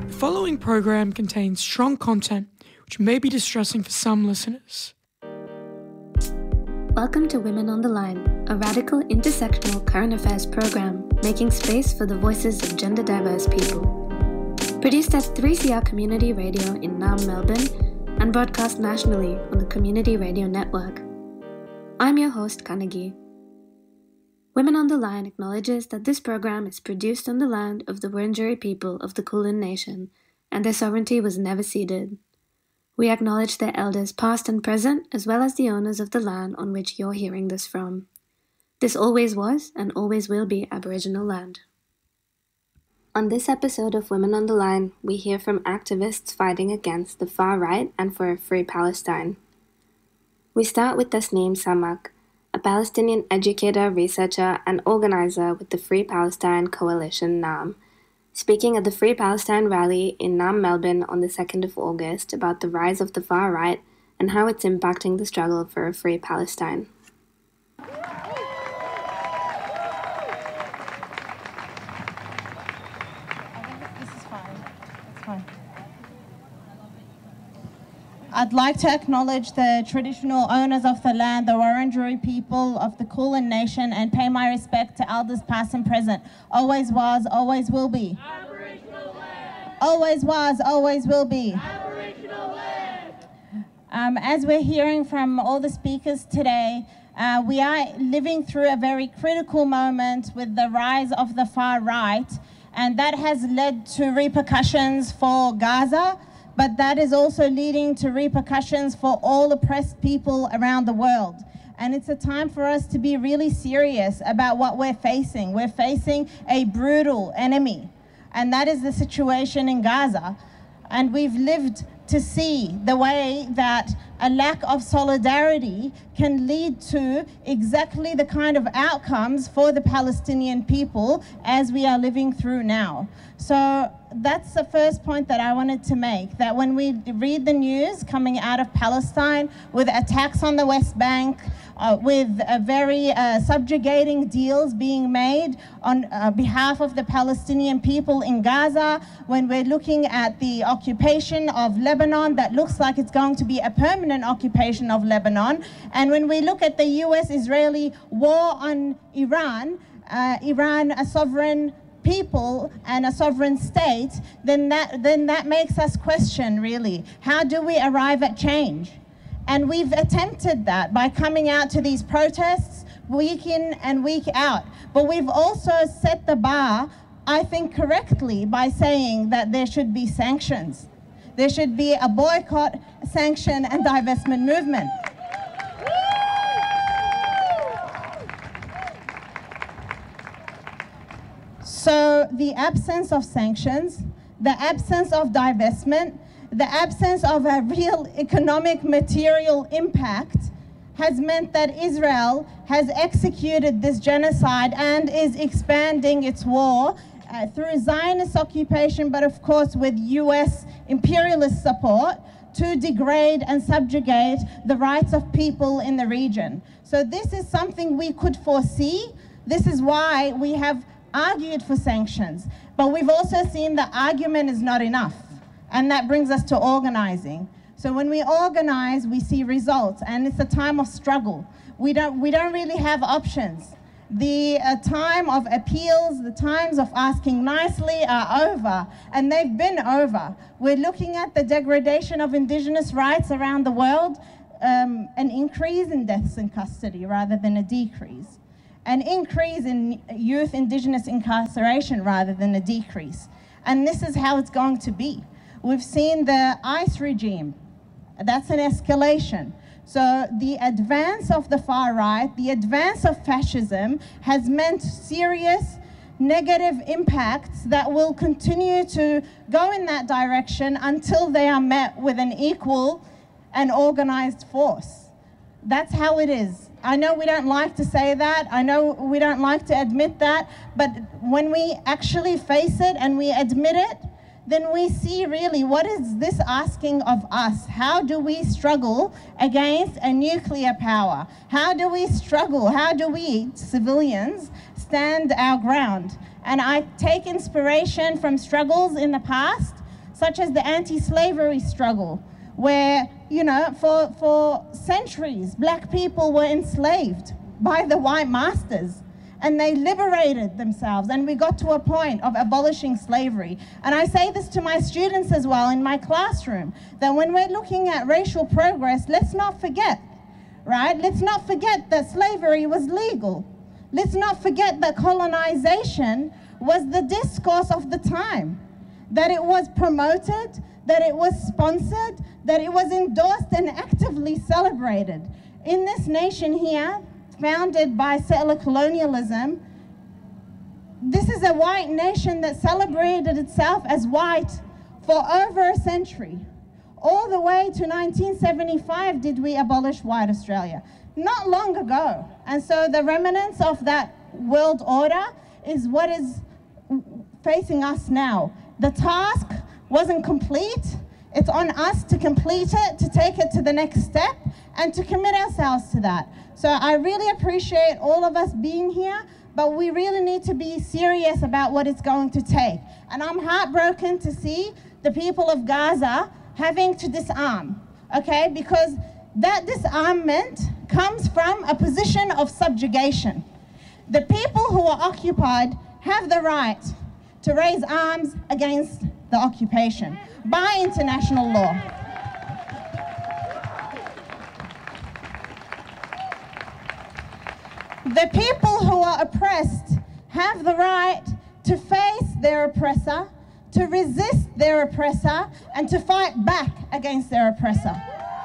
The following program contains strong content which may be distressing for some listeners. Welcome to Women on the Line, a radical intersectional current affairs program making space for the voices of gender diverse people. Produced at 3CR Community Radio in Naarm, Melbourne, and broadcast nationally on the Community Radio Network. I'm your host, Kanagi. Women on the Line acknowledges that this program is produced on the land of the Wurundjeri people of the Kulin Nation, and their sovereignty was never ceded. We acknowledge their elders past and present, as well as the owners of the land on which you're hearing this from. This always was and always will be Aboriginal land. On this episode of Women on the Line, we hear from activists fighting against the far right and for a free Palestine. We start with Tasneem Samak, a Palestinian educator, researcher, and organizer with the Free Palestine Coalition Naarm, speaking at the Free Palestine rally in Naarm, Melbourne on the 2nd of August about the rise of the far right and how it's impacting the struggle for a free Palestine. I'd like to acknowledge the traditional owners of the land, the Wurundjeri people of the Kulin Nation, and pay my respect to elders past and present. Always was, always will be. Aboriginal land. Always was, always will be. Aboriginal land. As we're hearing from all the speakers today, we are living through a very critical moment with the rise of the far right, and that has led to repercussions for Gaza, but that is also leading to repercussions for all oppressed people around the world. And it's a time for us to be really serious about what we're facing. We're facing a brutal enemy, and that is the situation in Gaza. And we've lived to see the way that a lack of solidarity can lead to exactly the kind of outcomes for the Palestinian people as we are living through now. So that's the first point that I wanted to make, that when we read the news coming out of Palestine with attacks on the West Bank, with very subjugating deals being made on behalf of the Palestinian people in Gaza, when we're looking at the occupation of Lebanon that looks like it's going to be a permanent occupation of Lebanon, and when we look at the US-Israeli war on Iran, Iran a sovereign people and a sovereign state, then that makes us question, really, how do we arrive at change? And we've attempted that by coming out to these protests week in and week out. But we've also set the bar, I think correctly, by saying that there should be sanctions. There should be a boycott, sanction, and divestment movement. So the absence of sanctions, the absence of divestment, the absence of a real economic material impact has meant that Israel has executed this genocide and is expanding its war through Zionist occupation, but of course with US imperialist support, to degrade and subjugate the rights of people in the region. So this is something we could foresee. This is why we have argued for sanctions. But we've also seen the argument is not enough. And that brings us to organizing. So when we organize, we see results, and it's a time of struggle. We don't really have options. The time of appeals, the times of asking nicely are over, and they've been over. We're looking at the degradation of Indigenous rights around the world, an increase in deaths in custody rather than a decrease, an increase in youth Indigenous incarceration rather than a decrease. And this is how it's going to be. We've seen the ICE regime. That's an escalation. So the advance of the far right, the advance of fascism has meant serious negative impacts that will continue to go in that direction until they are met with an equal and organized force. That's how it is. I know we don't like to say that. I know we don't like to admit that. But when we actually face it and we admit it, then we see really what is this asking of us? How do we struggle against a nuclear power? How do we struggle? How do we, civilians, stand our ground? And I take inspiration from struggles in the past such as the anti-slavery struggle, where, you know, for centuries, black people were enslaved by the white masters, and they liberated themselves, and we got to a point of abolishing slavery. And I say this to my students as well in my classroom, that when we're looking at racial progress, let's not forget, right? Let's not forget that slavery was legal. Let's not forget that colonization was the discourse of the time, that it was promoted, that it was sponsored, that it was endorsed and actively celebrated. In this nation here, founded by settler colonialism, this is a white nation that celebrated itself as white for over a century. All the way to 1975 did we abolish white Australia. Not long ago. And so the remnants of that world order is what is facing us now. The task wasn't complete. It's on us to complete it, to take it to the next step, and to commit ourselves to that. So I really appreciate all of us being here, but we really need to be serious about what it's going to take. And I'm heartbroken to see the people of Gaza having to disarm, okay? Because that disarmament comes from a position of subjugation. The people who are occupied have the right to raise arms against the occupation by international law. The people who are oppressed have the right to face their oppressor, to resist their oppressor, and to fight back against their oppressor.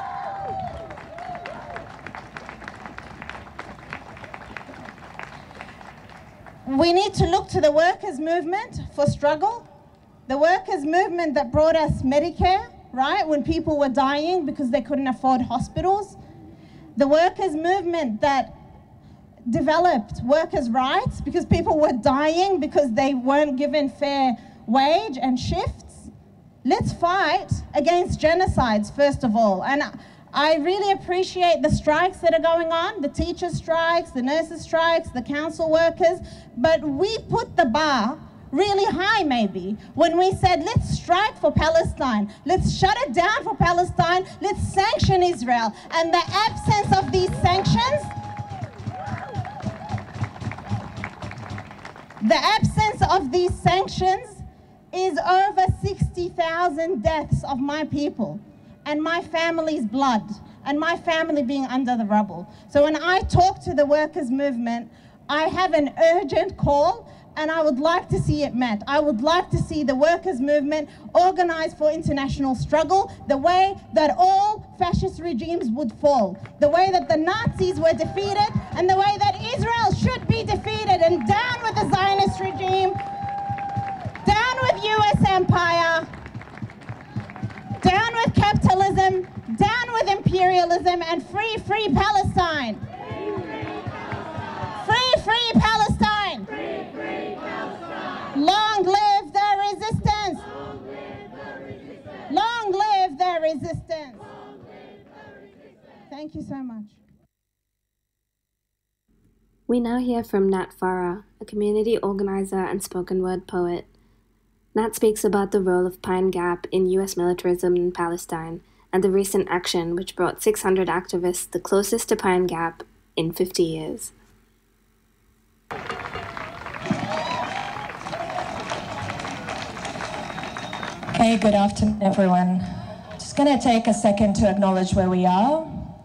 We need to look to the workers' movement for struggle. The workers' movement that brought us Medicare, right, when people were dying because they couldn't afford hospitals. The workers' movement that developed workers' rights because people were dying because they weren't given fair wage and shifts. Let's fight against genocides, first of all. And I really appreciate the strikes that are going on, the teachers' strikes, the nurses' strikes, the council workers, but we put the bar really high maybe when we said, let's strike for Palestine, let's shut it down for Palestine, let's sanction Israel. And the absence of these sanctions, is over 60,000 deaths of my people and my family's blood and my family being under the rubble. So when I talk to the workers' movement, I have an urgent call, and I would like to see it met. I would like to see the workers' movement organized for international struggle, the way that all fascist regimes would fall, the way that the Nazis were defeated, and the way that Israel should be defeated. And down with the Zionist regime, down with US empire, down with capitalism, down with imperialism, and free, free Palestine. Free, free Palestine. Free, free Palestine. Long live the resistance. Long live the resistance. Long live the resistance. Long live the resistance. Thank you so much. We now hear from Nat Farah, a community organizer and spoken word poet. Nat speaks about the role of Pine Gap in U.S. militarism in Palestine and the recent action which brought 600 activists the closest to Pine Gap in 50 years. Hey, good afternoon, everyone. Just going to take a second to acknowledge where we are.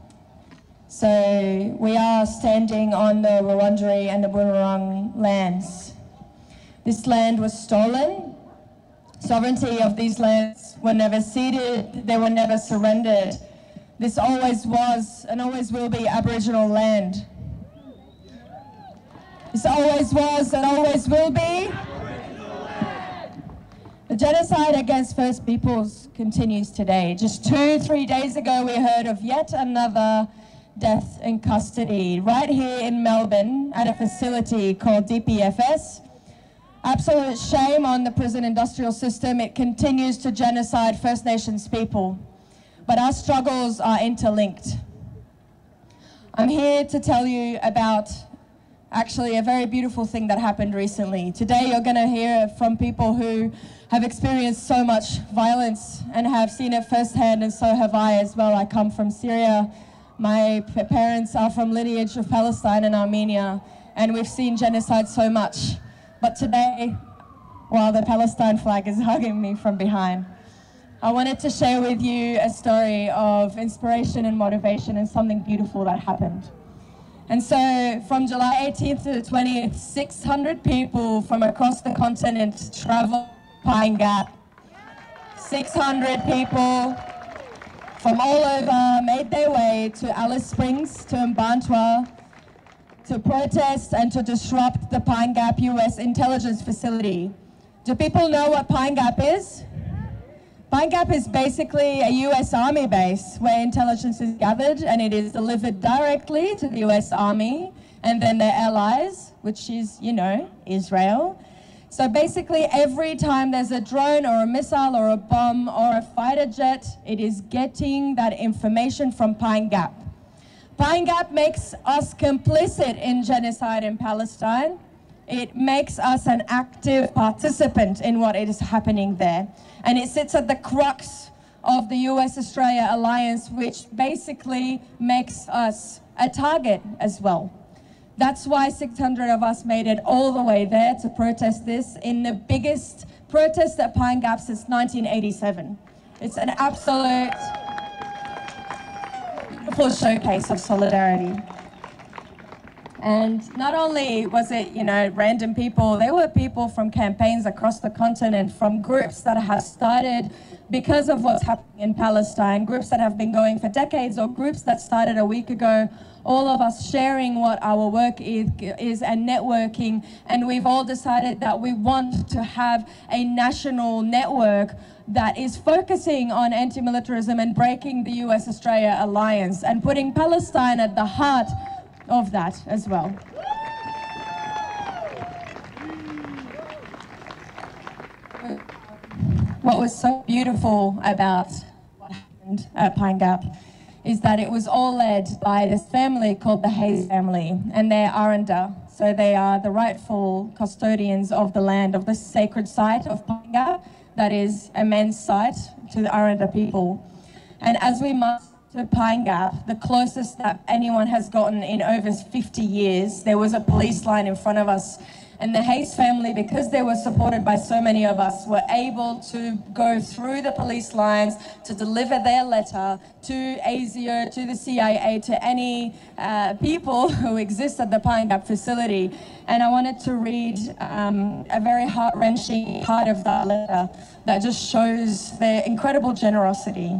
So we are standing on the Wurundjeri and the Bunurong lands. This land was stolen. Sovereignty of these lands were never ceded. They were never surrendered. This always was and always will be Aboriginal land. This always was and always will be. The genocide against First Peoples continues today. Just 2-3 days ago, we heard of yet another death in custody right here in Melbourne at a facility called DPFS. Absolute shame on the prison industrial system. It continues to genocide First Nations people. But our struggles are interlinked. I'm here to tell you about actually a very beautiful thing that happened recently. Today you're going to hear from people who have experienced so much violence and have seen it firsthand, and so have I as well. I come from Syria. My parents are from lineage of Palestine and Armenia, and we've seen genocide so much. But today, while the Palestine flag is hugging me from behind, I wanted to share with you a story of inspiration and motivation and something beautiful that happened. And so from July 18th to the 20th, 600 people from across the continent traveled Pine Gap. 600 people from all over made their way to Alice Springs, to Mbantua, to protest and to disrupt the Pine Gap US intelligence facility. Do people know what Pine Gap is? Pine Gap is basically a US Army base where intelligence is gathered, and it is delivered directly to the US Army and then their allies, which is, you know, Israel. So basically every time there's a drone or a missile or a bomb or a fighter jet, it is getting that information from Pine Gap. Pine Gap makes us complicit in genocide in Palestine. It makes us an active participant in what is happening there. And it sits at the crux of the US-Australia alliance, which basically makes us a target as well. That's why 600 of us made it all the way there to protest this in the biggest protest at Pine Gap since 1987. It's an absolute beautiful showcase of solidarity. And not only was it, you know, random people, there were people from campaigns across the continent, from groups that have started because of what's happening in Palestine, groups that have been going for decades, or groups that started a week ago, all of us sharing what our work is and networking. And we've all decided that we want to have a national network that is focusing on anti-militarism and breaking the US-Australia alliance and putting Palestine at the heart of that as well. What was so beautiful about what happened at Pine Gap is that it was all led by this family called the Hayes family, and they're Aranda. So they are the rightful custodians of the land, of the sacred site of Pine Gap, that is a men's site to the Aranda people. And as we march to Pine Gap, the closest that anyone has gotten in over 50 years, there was a police line in front of us. And the Hayes family, because they were supported by so many of us, were able to go through the police lines to deliver their letter to ASIO, to the CIA, to any people who exist at the Pine Gap facility. And I wanted to read a very heart-wrenching part of that letter that just shows their incredible generosity.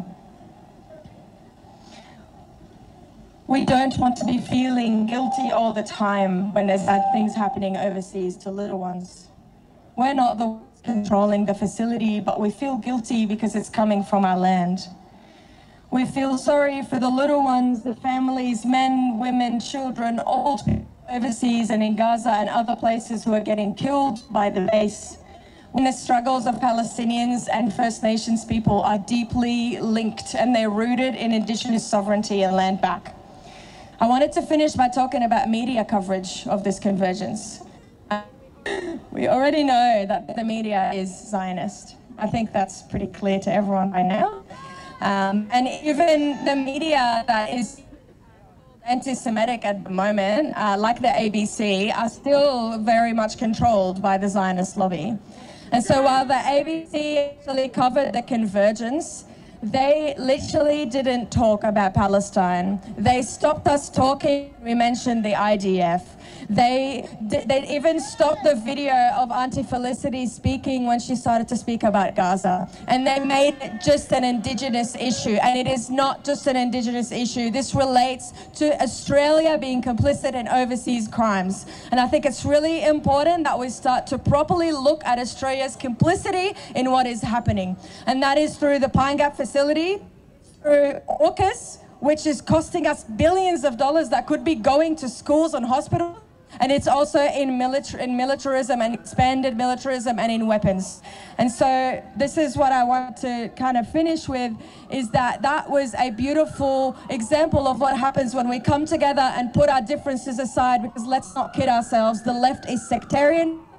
We don't want to be feeling guilty all the time when there's bad things happening overseas to little ones. We're not the ones controlling the facility, but we feel guilty because it's coming from our land. We feel sorry for the little ones, the families, men, women, children, all overseas and in Gaza and other places who are getting killed by the base. When the struggles of Palestinians and First Nations people are deeply linked and they're rooted in Indigenous sovereignty and land back. I wanted to finish by talking about media coverage of this convergence. We already know that the media is Zionist. I think that's pretty clear to everyone by now. And even the media that is anti-Semitic at the moment, like the ABC, are still very much controlled by the Zionist lobby. And so while the ABC actually covered the convergence, they literally didn't talk about Palestine. They stopped us talking. We mentioned the IDF. They even stopped the video of Auntie Felicity speaking when she started to speak about Gaza. And they made it just an Indigenous issue. And it is not just an Indigenous issue. This relates to Australia being complicit in overseas crimes. And I think it's really important that we start to properly look at Australia's complicity in what is happening. And that is through the Pine Gap facility, through AUKUS, which is costing us billions of dollars that could be going to schools and hospitals. And it's also in militarism and expanded militarism and in weapons. And so this is what I want to kind of finish with, is that was a beautiful example of what happens when we come together and put our differences aside, because let's not kid ourselves, the left is sectarian,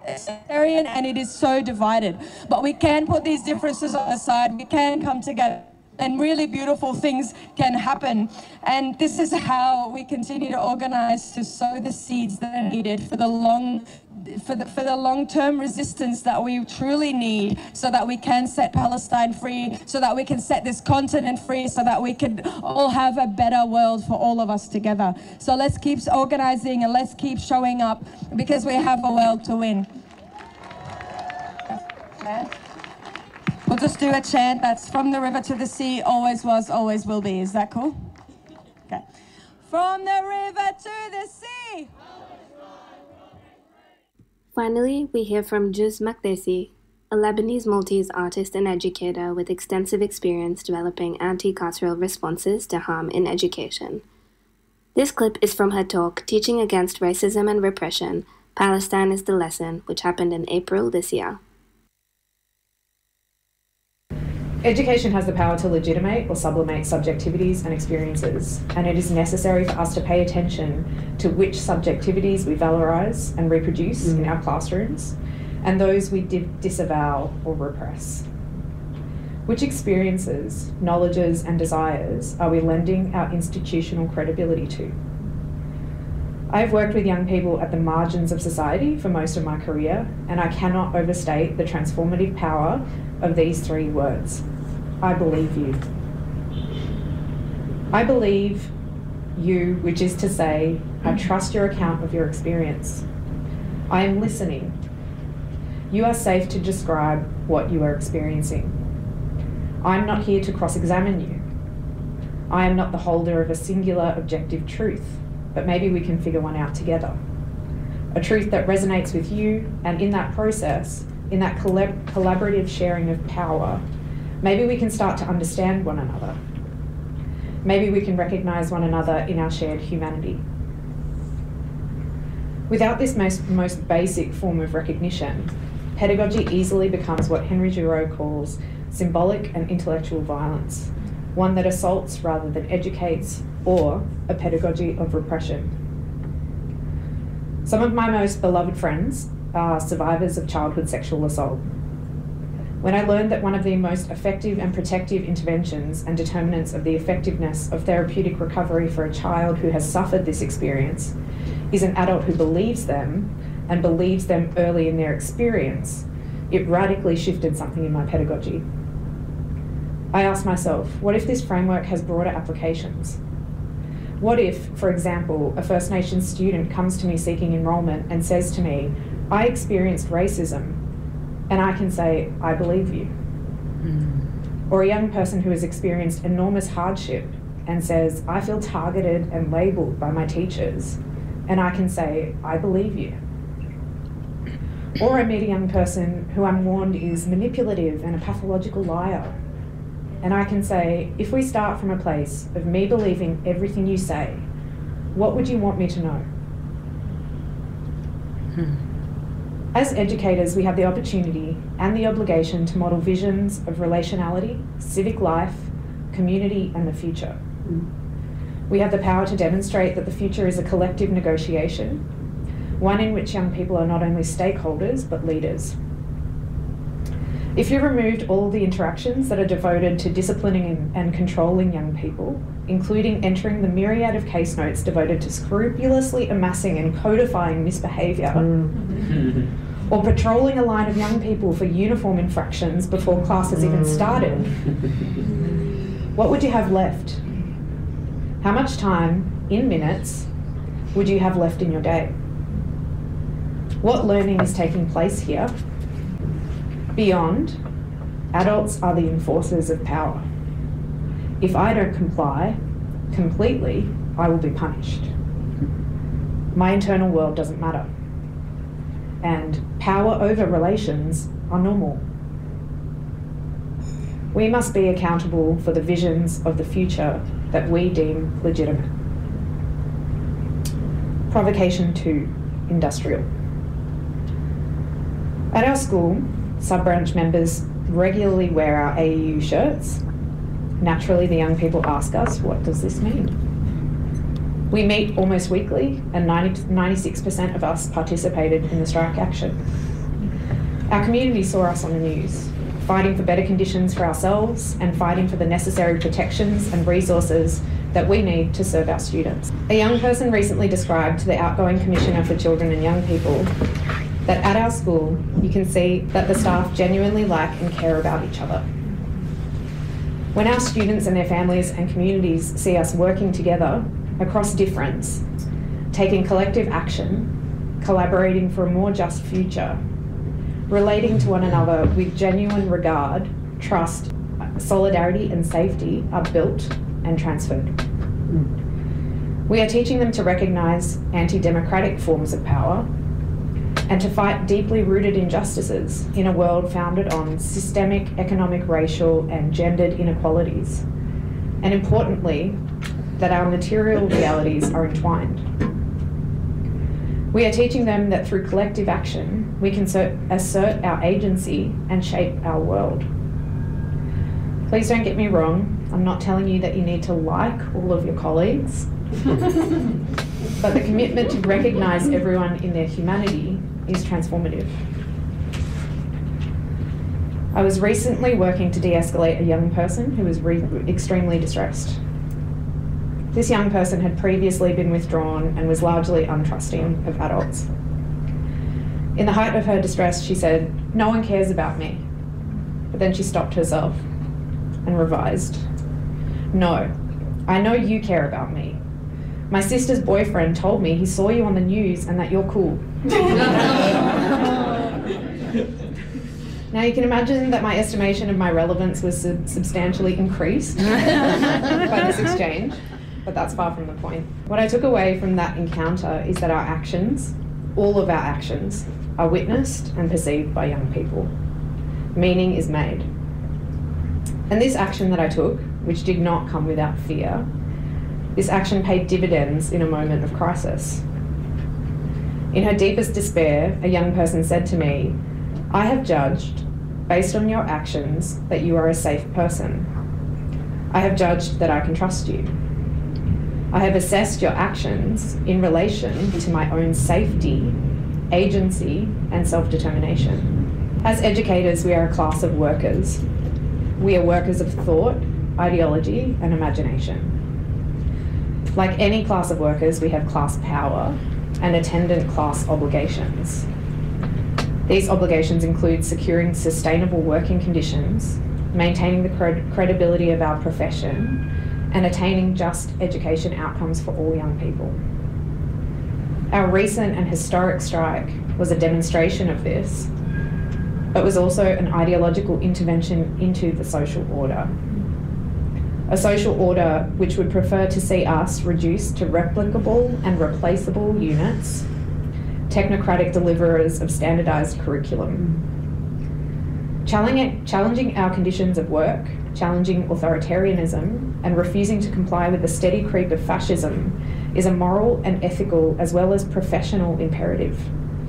sectarian and it is so divided. But we can put these differences aside, we can come together, and really beautiful things can happen. And this is how we continue to organize to sow the seeds that are needed for the long-term resistance that we truly need, so that we can set Palestine free, so that we can set this continent free, so that we can all have a better world for all of us together. So let's keep organizing and let's keep showing up, because we have a world to win. Okay. We'll just do a chant that's from the river to the sea, always was, always will be. Is that cool? Okay. From the river to the sea. Finally, we hear from Juz Makdessi, a Lebanese Maltese artist and educator with extensive experience developing anti-carceral responses to harm in education. This clip is from her talk, Teaching Against Racism and Repression, Palestine is the Lesson, which happened in April this year. Education has the power to legitimate or sublimate subjectivities and experiences, and it is necessary for us to pay attention to which subjectivities we valorize and reproduce in our classrooms, and those we disavow or repress. Which experiences, knowledges, and desires are we lending our institutional credibility to? I have worked with young people at the margins of society for most of my career, and I cannot overstate the transformative power of these three words. I believe you. I believe you, which is to say, I trust your account of your experience. I am listening. You are safe to describe what you are experiencing. I am not here to cross-examine you. I am not the holder of a singular objective truth, but maybe we can figure one out together. A truth that resonates with you, and in that process, in that collaborative sharing of power, maybe we can start to understand one another. Maybe we can recognise one another in our shared humanity. Without this most basic form of recognition, pedagogy easily becomes what Henry Giroux calls symbolic and intellectual violence, one that assaults rather than educates, or a pedagogy of repression. Some of my most beloved friends are survivors of childhood sexual assault. When I learned that one of the most effective and protective interventions and determinants of the effectiveness of therapeutic recovery for a child who has suffered this experience is an adult who believes them and believes them early in their experience, it radically shifted something in my pedagogy. I asked myself, what if this framework has broader applications? What if, for example, a First Nations student comes to me seeking enrolment and says to me, I experienced racism, and I can say, I believe you. Or a young person who has experienced enormous hardship and says, I feel targeted and labelled by my teachers, and I can say, I believe you. Or I meet a young person who I'm warned is manipulative and a pathological liar, and I can say, if we start from a place of me believing everything you say, what would you want me to know? As educators, we have the opportunity and the obligation to model visions of relationality, civic life, community, and the future. We have the power to demonstrate that the future is a collective negotiation, one in which young people are not only stakeholders, but leaders. If you removed all the interactions that are devoted to disciplining and controlling young people, including entering the myriad of case notes devoted to scrupulously amassing and codifying misbehaviour, or patrolling a line of young people for uniform infractions before class has even started, what would you have left? How much time, in minutes, would you have left in your day? What learning is taking place here? Beyond, adults are the enforcers of power. If I don't comply completely, I will be punished. My internal world doesn't matter. And power over relations are normal. We must be accountable for the visions of the future that we deem legitimate. Provocation 2, industrial. At our school, sub-branch members regularly wear our AEU shirts. Naturally, the young people ask us, what does this mean? We meet almost weekly, and 96% of us participated in the strike action. Our community saw us on the news, fighting for better conditions for ourselves and fighting for the necessary protections and resources that we need to serve our students. A young person recently described to the outgoing Commissioner for Children and Young People that at our school you can see that the staff genuinely like and care about each other. When our students and their families and communities see us working together across difference, taking collective action, collaborating for a more just future, relating to one another with genuine regard, trust, solidarity and safety are built and transferred. We are teaching them to recognise anti-democratic forms of power and to fight deeply rooted injustices in a world founded on systemic economic, racial and gendered inequalities. And importantly, that our material realities are entwined. We are teaching them that through collective action, we can assert our agency and shape our world. Please don't get me wrong, I'm not telling you that you need to like all of your colleagues, but the commitment to recognise everyone in their humanity is transformative. I was recently working to de-escalate a young person who was extremely distressed. This young person had previously been withdrawn and was largely untrusting of adults. In the height of her distress, she said, "No one cares about me." But then she stopped herself and revised. "No, I know you care about me. My sister's boyfriend told me he saw you on the news and that you're cool." Now you can imagine that my estimation of my relevance was substantially increased by this exchange, but that's far from the point. What I took away from that encounter is that our actions, all of our actions, are witnessed and perceived by young people. Meaning is made. And this action that I took, which did not come without fear, this action paid dividends in a moment of crisis. In her deepest despair, a young person said to me, "I have judged, based on your actions, that you are a safe person. I have judged that I can trust you. I have assessed your actions in relation to my own safety, agency, and self-determination. As educators, we are a class of workers. We are workers of thought, ideology, and imagination. Like any class of workers, we have class power and attendant class obligations. These obligations include securing sustainable working conditions, maintaining the credibility of our profession, and attaining just education outcomes for all young people. Our recent and historic strike was a demonstration of this, but was also an ideological intervention into the social order. A social order which would prefer to see us reduced to replicable and replaceable units, technocratic deliverers of standardised curriculum. Challenging our conditions of work, challenging authoritarianism, and refusing to comply with the steady creep of fascism is a moral and ethical as well as professional imperative.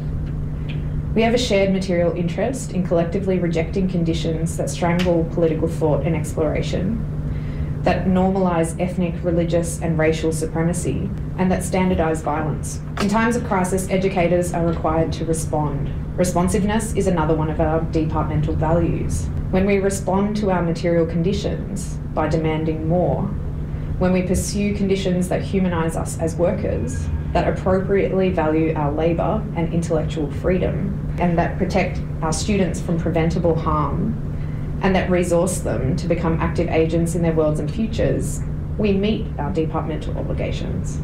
We have a shared material interest in collectively rejecting conditions that strangle political thought and exploration, that normalise ethnic, religious and racial supremacy, and that standardise violence. In times of crisis, educators are required to respond. Responsiveness is another one of our departmental values. When we respond to our material conditions by demanding more, when we pursue conditions that humanise us as workers, that appropriately value our labour and intellectual freedom, and that protect our students from preventable harm, and that resource them to become active agents in their worlds and futures, we meet our departmental obligations.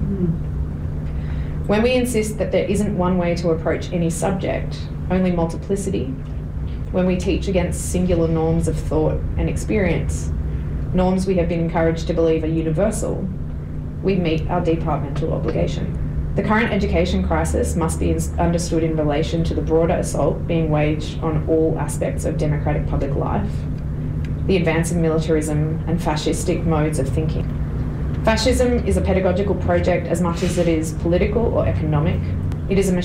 When we insist that there isn't one way to approach any subject, only multiplicity, when we teach against singular norms of thought and experience, norms we have been encouraged to believe are universal, we meet our departmental obligation. The current education crisis must be understood in relation to the broader assault being waged on all aspects of democratic public life, the advance of militarism and fascistic modes of thinking. Fascism is a pedagogical project as much as it is political or economic. It is a